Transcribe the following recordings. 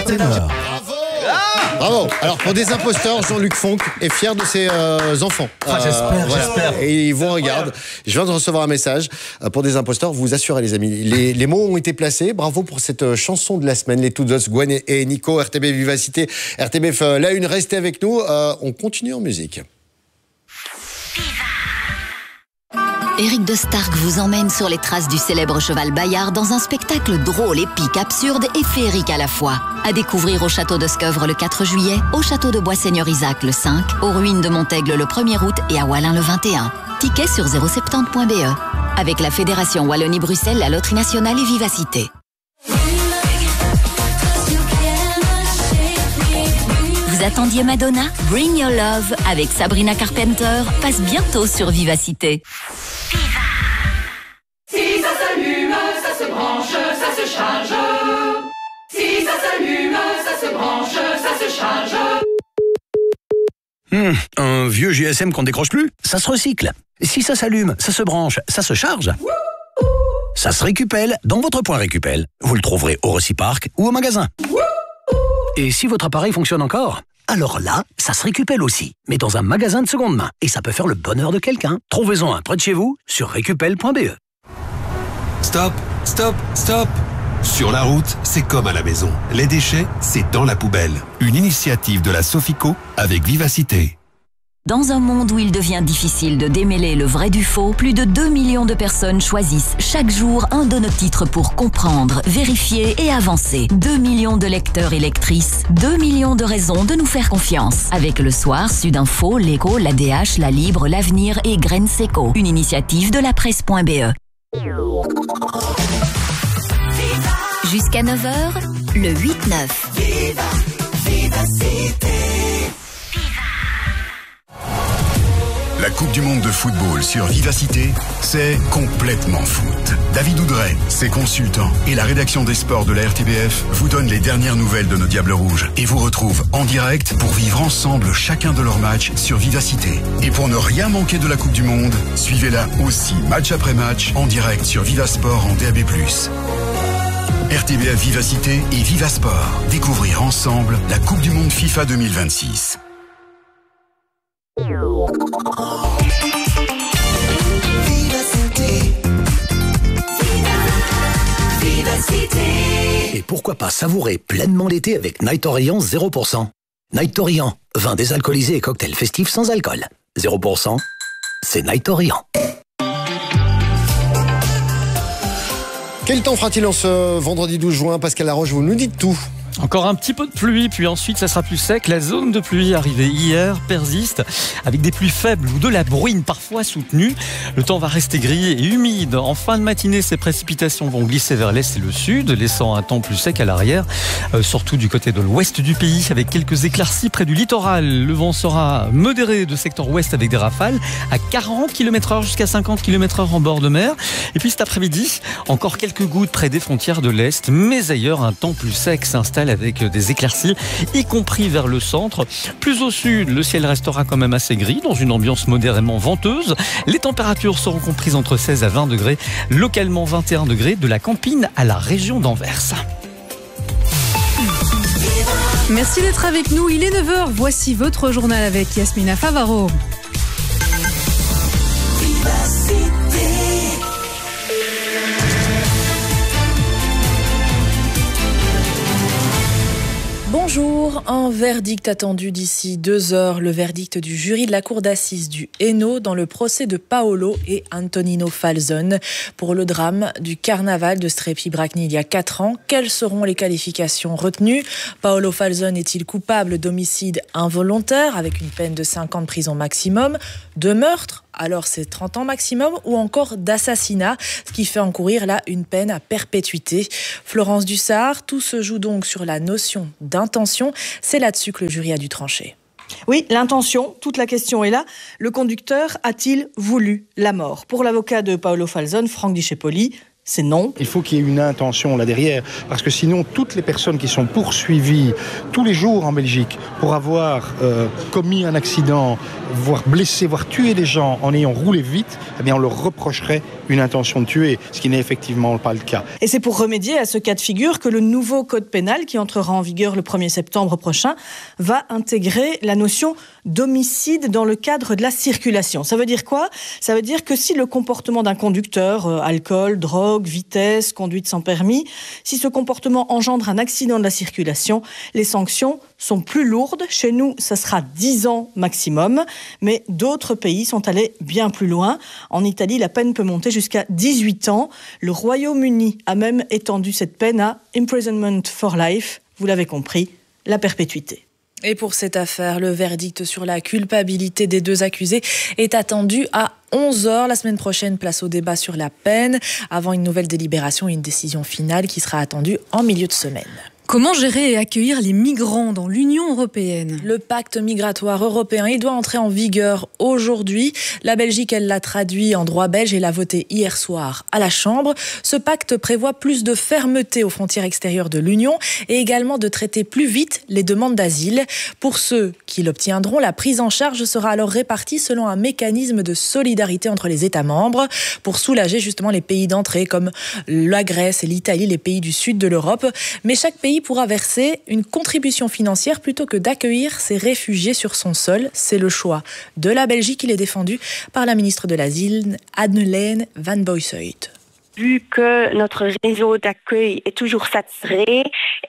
ténor. Bravo. Alors pour des imposteurs, Jean-Luc Fonck est fier de ses enfants. J'espère. Et ils vous regardent. Je viens de recevoir un message. Pour des imposteurs, vous assurez les amis. Les mots ont été placés. Bravo pour cette chanson de la semaine. Les Toutes Gwen et Nico, RTB Vivacité, RTBF La Une, restez avec nous. On continue en musique. Éric de Starck vous emmène sur les traces du célèbre cheval Bayard dans un spectacle drôle, épique, absurde et féerique à la fois. À découvrir au château de Sceuvres le 4 juillet, au château de Bois-Seigneur-Isaac le 5, aux ruines de Montaigle le 1er août et à Wallin le 21. Tickets sur 070.be. Avec la Fédération Wallonie-Bruxelles, la Loterie Nationale et Vivacité. Vous attendiez Madonna? Bring Your Love avec Sabrina Carpenter passe bientôt sur Vivacité. Si ça s'allume, ça se branche, ça se charge. Si ça s'allume, ça se branche, ça se charge. Un vieux GSM qu'on décroche plus, ça se recycle. Si ça s'allume, ça se branche, ça se charge. Ça se récupère dans votre point Récupel. Vous le trouverez au Reciparc ou au magasin. Et si votre appareil fonctionne encore, alors là, ça se récupère aussi, mais dans un magasin de seconde main. Et ça peut faire le bonheur de quelqu'un. Trouvez-en un près de chez vous sur récupel.be. Stop, stop, stop. Sur la route, c'est comme à la maison. Les déchets, c'est dans la poubelle. Une initiative de la Sofico avec Vivacité. Dans un monde où il devient difficile de démêler le vrai du faux, plus de 2 millions de personnes choisissent chaque jour un de nos titres pour comprendre, vérifier et avancer. 2 millions de lecteurs et lectrices, 2 millions de raisons de nous faire confiance. Avec Le Soir, Sudinfo, L'Écho, l'ADH, La Libre, L'Avenir et Graines Seco. Une initiative de la presse.be. Jusqu'à 9h, le 8-9. La Coupe du Monde de football sur Vivacité, c'est complètement foot. David Oudret, ses consultants et la rédaction des sports de la RTBF vous donnent les dernières nouvelles de nos Diables Rouges et vous retrouvent en direct pour vivre ensemble chacun de leurs matchs sur Vivacité. Et pour ne rien manquer de la Coupe du Monde, suivez-la aussi match après match en direct sur Vivasport en DAB+. RTBF Vivacité et Vivasport. Découvrir ensemble la Coupe du Monde FIFA 2026. Et pourquoi pas savourer pleinement l'été avec Night Orient 0%. Night Orient, vin désalcoolisé et cocktail festif sans alcool. 0%, c'est Night Orient. Quel temps fera-t-il en ce vendredi 12 juin? Pascal Laroche, vous nous dites tout. Encore un petit peu de pluie, puis ensuite ça sera plus sec. La zone de pluie arrivée hier persiste avec des pluies faibles ou de la bruine parfois soutenue. Le temps va rester gris et humide. En fin de matinée, ces précipitations vont glisser vers l'est et le sud, laissant un temps plus sec à l'arrière, surtout du côté de l'ouest du pays, avec quelques éclaircies près du littoral. Le vent sera modéré de secteur ouest avec des rafales à 40 km/h jusqu'à 50 km/h en bord de mer. Et puis cet après-midi, encore quelques gouttes près des frontières de l'est, mais ailleurs un temps plus sec s'installe avec des éclaircies, y compris vers le centre. Plus au sud, le ciel restera quand même assez gris, dans une ambiance modérément venteuse. Les températures seront comprises entre 16 à 20 degrés, localement 21 degrés, de la Campine à la région d'Anvers. Merci d'être avec nous, il est 9h, voici votre journal avec Yasmina Favaro. Bonjour, un verdict attendu d'ici 2 heures, le verdict du jury de la cour d'assises du Hainaut dans le procès de Paolo et Antonino Falzon pour le drame du carnaval de Strepy-Bracni il y a 4 ans. Quelles seront les qualifications retenues? Paolo Falzon est-il coupable d'homicide involontaire avec une peine de 5 ans de prison maximum, de meurtre? Alors c'est 30 ans maximum, ou encore d'assassinat, ce qui fait encourir là une peine à perpétuité. Florence Dussard, tout se joue donc sur la notion d'intention. C'est là-dessus que le jury a dû trancher. Oui, l'intention, toute la question est là. Le conducteur a-t-il voulu la mort? Pour l'avocat de Paolo Falzon, Franck Discepoli, c'est non. Il faut qu'il y ait une intention là derrière, parce que sinon, toutes les personnes qui sont poursuivies tous les jours en Belgique pour avoir commis un accident, voire blessé, voire tué des gens en ayant roulé vite, eh bien on leur reprocherait une intention de tuer, ce qui n'est effectivement pas le cas. Et c'est pour remédier à ce cas de figure que le nouveau code pénal, qui entrera en vigueur le 1er septembre prochain, va intégrer la notion d'homicide dans le cadre de la circulation. Ça veut dire quoi ? Ça veut dire que si le comportement d'un conducteur, alcool, drogue, vitesse, conduite sans permis, si ce comportement engendre un accident de la circulation, les sanctions sont plus lourdes. Chez nous, ça sera 10 ans maximum, mais d'autres pays sont allés bien plus loin. En Italie, la peine peut monter jusqu'à 18 ans. Le Royaume-Uni a même étendu cette peine à imprisonment for life, vous l'avez compris, la perpétuité. Et pour cette affaire, le verdict sur la culpabilité des 2 accusés est attendu à 11h. La semaine prochaine, place au débat sur la peine, avant une nouvelle délibération et une décision finale qui sera attendue en milieu de semaine. Comment gérer et accueillir les migrants dans l'Union européenne ? Le pacte migratoire européen, il doit entrer en vigueur aujourd'hui. La Belgique, elle l'a traduit en droit belge et l'a voté hier soir à la Chambre. Ce pacte prévoit plus de fermeté aux frontières extérieures de l'Union et également de traiter plus vite les demandes d'asile. Pour ceux qui l'obtiendront, la prise en charge sera alors répartie selon un mécanisme de solidarité entre les États membres pour soulager justement les pays d'entrée comme la Grèce et l'Italie, les pays du sud de l'Europe. Mais chaque pays pourra verser une contribution financière plutôt que d'accueillir ces réfugiés sur son sol. C'est le choix de la Belgique. Il est défendu par la ministre de l'Asile, Anne-Hélène Van Boyshuit. Vu que notre réseau d'accueil est toujours saturé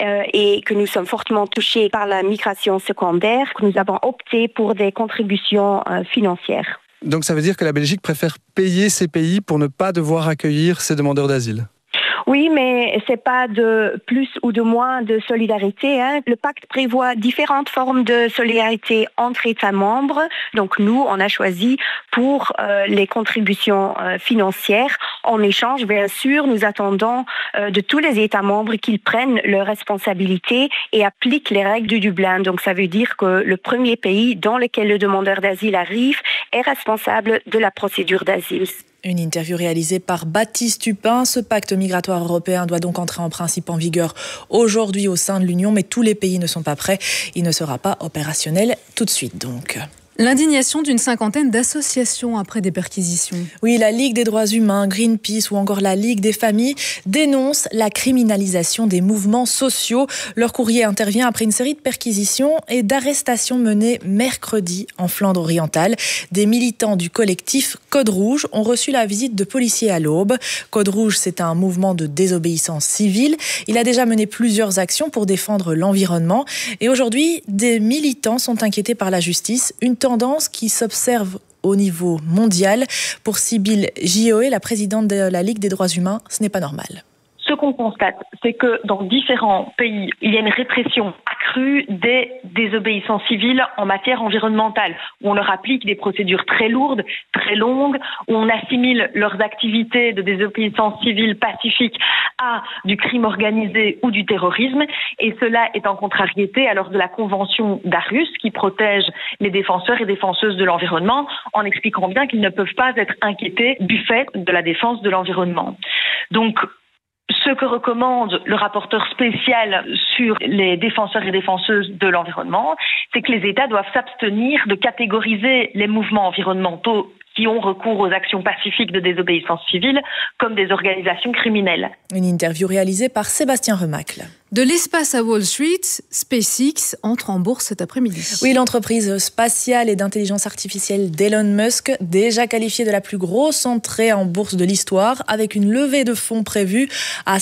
et que nous sommes fortement touchés par la migration secondaire, que nous avons opté pour des contributions financières. Donc ça veut dire que la Belgique préfère payer ces pays pour ne pas devoir accueillir ces demandeurs d'asile ? Oui, mais c'est pas de plus ou de moins de solidarité. Le pacte prévoit différentes formes de solidarité entre États membres. Donc nous, on a choisi pour les contributions financières. En échange, bien sûr, nous attendons de tous les États membres qu'ils prennent leurs responsabilités et appliquent les règles du Dublin. Donc ça veut dire que le premier pays dans lequel le demandeur d'asile arrive est responsable de la procédure d'asile. Une interview réalisée par Baptiste Tupin. Ce pacte migratoire européen doit donc entrer en principe en vigueur aujourd'hui au sein de l'Union, mais tous les pays ne sont pas prêts. Il ne sera pas opérationnel tout de suite donc. L'indignation d'une 50aine d'associations après des perquisitions. Oui, la Ligue des droits humains, Greenpeace ou encore la Ligue des familles dénoncent la criminalisation des mouvements sociaux. Leur courrier intervient après une série de perquisitions et d'arrestations menées mercredi en Flandre orientale. Des militants du collectif Code Rouge ont reçu la visite de policiers à l'aube. Code Rouge, c'est un mouvement de désobéissance civile. Il a déjà mené plusieurs actions pour défendre l'environnement. Et aujourd'hui, des militants sont inquiétés par la justice. Une tendance qui s'observe au niveau mondial. Pour Sybille Gioé, la présidente de la Ligue des droits humains, ce n'est pas normal. Ce qu'on constate, c'est que dans différents pays, il y a une répression accrue des désobéissances civiles en matière environnementale, où on leur applique des procédures très lourdes, très longues, où on assimile leurs activités de désobéissance civile pacifique à du crime organisé ou du terrorisme, et cela est en contrariété alors de la Convention d'Aarhus qui protège les défenseurs et défenseuses de l'environnement en expliquant bien qu'ils ne peuvent pas être inquiétés du fait de la défense de l'environnement. Donc, ce que recommande le rapporteur spécial sur les défenseurs et défenseuses de l'environnement, c'est que les États doivent s'abstenir de catégoriser les mouvements environnementaux qui ont recours aux actions pacifiques de désobéissance civile comme des organisations criminelles. Une interview réalisée par Sébastien Remacle. De l'espace à Wall Street, SpaceX entre en bourse cet après-midi. Oui, l'entreprise spatiale et d'intelligence artificielle d'Elon Musk, déjà qualifiée de la plus grosse entrée en bourse de l'histoire, avec une levée de fonds prévue à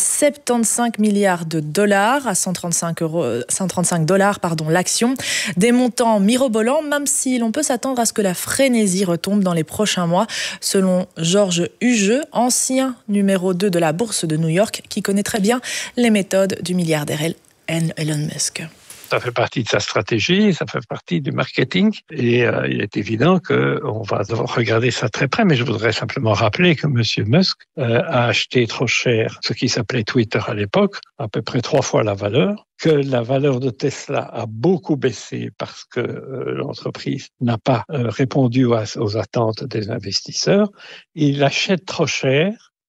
75 milliards de dollars, à 135 dollars l'action. Des montants mirobolants, même si l'on peut s'attendre à ce que la frénésie retombe dans les prochains mois, selon Georges Hugeux, ancien numéro 2 de la bourse de New York, qui connaît très bien les méthodes du milliardaire Elon Musk. Ça fait partie de sa stratégie, ça fait partie du marketing et il est évident qu'on va devoir regarder ça très près, mais je voudrais simplement rappeler que M. Musk a acheté trop cher ce qui s'appelait Twitter à l'époque, à peu près 3 fois la valeur, que la valeur de Tesla a beaucoup baissé parce que l'entreprise n'a pas répondu aux attentes des investisseurs. Il achète trop cher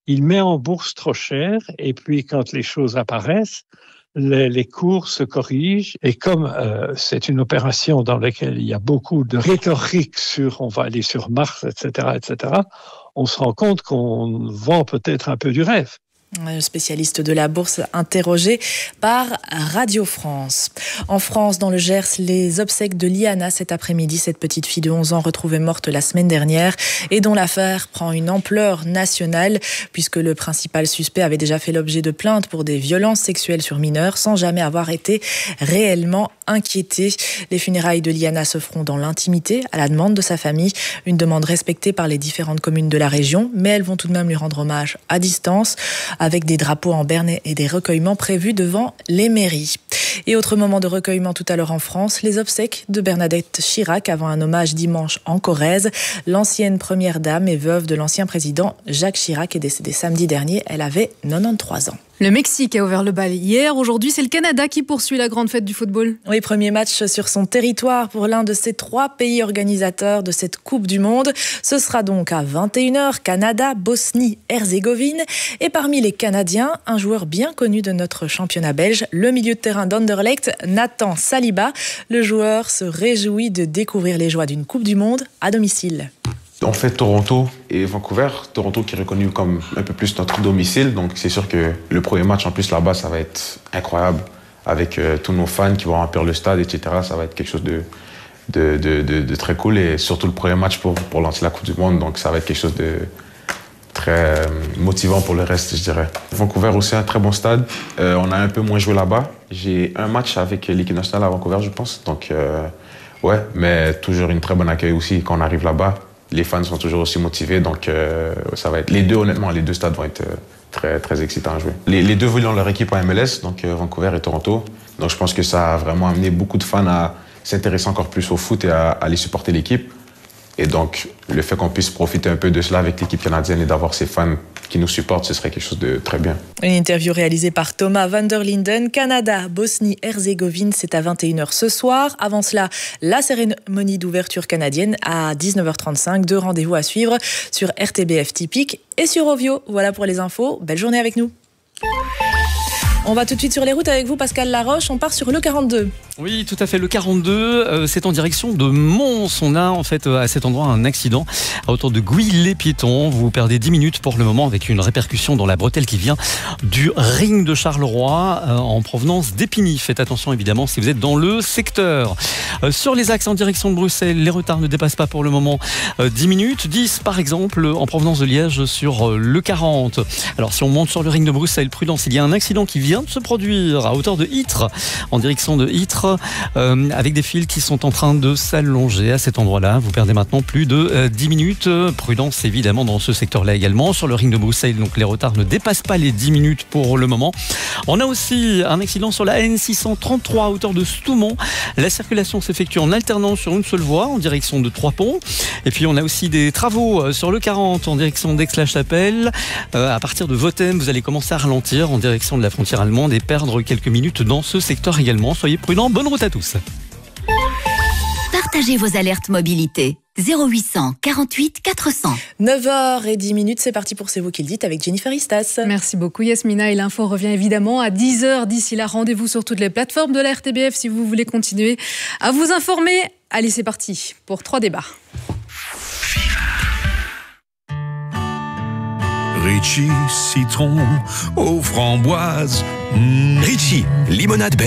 il met en bourse trop cher et puis quand les choses apparaissent, les cours se corrigent et comme c'est une opération dans laquelle il y a beaucoup de rhétorique sur on va aller sur Mars, etc., on se rend compte qu'on vend peut-être un peu du rêve. Le spécialiste de la bourse interrogé par Radio France. En France, dans le Gers, les obsèques de Liana cet après-midi, cette petite fille de 11 ans retrouvée morte la semaine dernière et dont l'affaire prend une ampleur nationale puisque le principal suspect avait déjà fait l'objet de plaintes pour des violences sexuelles sur mineurs sans jamais avoir été réellement inquiété. Les funérailles de Liana se feront dans l'intimité à la demande de sa famille, une demande respectée par les différentes communes de la région, mais elles vont tout de même lui rendre hommage à distance avec des drapeaux en berne et des recueillements prévus devant les mairies. Et autre moment de recueillement tout à l'heure en France, les obsèques de Bernadette Chirac avant un hommage dimanche en Corrèze. L'ancienne première dame et veuve de l'ancien président Jacques Chirac est décédée samedi dernier. Elle avait 93 ans. Le Mexique a ouvert le bal hier. Aujourd'hui, c'est le Canada qui poursuit la grande fête du football. Oui, premier match sur son territoire pour l'un de ces 3 pays organisateurs de cette Coupe du Monde. Ce sera donc à 21h, Canada, Bosnie-Herzégovine. Et parmi les Canadiens, un joueur bien connu de notre championnat belge, le milieu de terrain d'Anderlecht, Nathan Saliba. Le joueur se réjouit de découvrir les joies d'une Coupe du Monde à domicile. On fait Toronto et Vancouver. Toronto qui est reconnu comme un peu plus notre domicile. Donc c'est sûr que le premier match en plus là-bas, ça va être incroyable. Avec tous nos fans qui vont remplir le stade, etc. Ça va être quelque chose de très cool. Et surtout le premier match pour lancer la Coupe du Monde. Donc ça va être quelque chose de très motivant pour le reste, je dirais. Vancouver aussi un très bon stade. On a un peu moins joué là-bas. J'ai un match avec l'équipe nationale à Vancouver, je pense. Donc ouais, mais toujours une très bonne accueil aussi quand on arrive là-bas. Les fans sont toujours aussi motivés, donc ça va être les deux, honnêtement, les deux stades vont être très, très excitants à jouer. Les deux voulaient leur équipe en MLS, donc Vancouver et Toronto. Donc je pense que ça a vraiment amené beaucoup de fans à s'intéresser encore plus au foot et à aller supporter l'équipe. Et donc le fait qu'on puisse profiter un peu de cela avec l'équipe canadienne et d'avoir ces fans qui nous supportent, ce serait quelque chose de très bien. Une interview réalisée par Thomas van der Linden. Canada, Bosnie-Herzégovine, c'est à 21h ce soir. Avant cela, la cérémonie d'ouverture canadienne à 19h35. 2 rendez-vous à suivre sur RTBF Typique et sur Ovio. Voilà pour les infos. Belle journée avec nous. On va tout de suite sur les routes avec vous, Pascal Laroche. On part sur le 42. Oui, tout à fait. Le 42, c'est en direction de Mons. On a en fait à cet endroit un accident à hauteur de Gouy-les-Piétons. Vous perdez 10 minutes pour le moment avec une répercussion dans la bretelle qui vient du ring de Charleroi en provenance d'Épigny. Faites attention évidemment si vous êtes dans le secteur. Sur les axes en direction de Bruxelles, les retards ne dépassent pas pour le moment 10 minutes. 10 par exemple en provenance de Liège sur le 40. Alors si on monte sur le ring de Bruxelles, prudence, il y a un accident qui vient de se produire à hauteur de Ytre, en direction de Ytre, avec des fils qui sont en train de s'allonger à cet endroit-là. Vous perdez maintenant plus de 10 minutes. Prudence évidemment dans ce secteur-là également. Sur le ring de Bruxelles, donc les retards ne dépassent pas les 10 minutes pour le moment. On a aussi un accident sur la N633 à hauteur de Stoumont. La circulation s'effectue en alternance sur une seule voie en direction de Trois-Ponts. Et puis on a aussi des travaux sur le 40 en direction d'Aix-la-Chapelle. À partir de Vothem, vous allez commencer à ralentir en direction de la frontière allemande et perdre quelques minutes dans ce secteur également. Soyez prudents, bonne route à tous. Partagez vos alertes mobilité. 0800 48 400. 9h10, c'est parti pour C'est vous qui le dites avec Jennifer Istas. Merci beaucoup Yasmina et l'info revient évidemment à 10h. D'ici là, rendez-vous sur toutes les plateformes de la RTBF si vous voulez continuer à vous informer. Allez, c'est parti pour 3 débats. Ritchie, citron aux framboises. Ritchie, limonade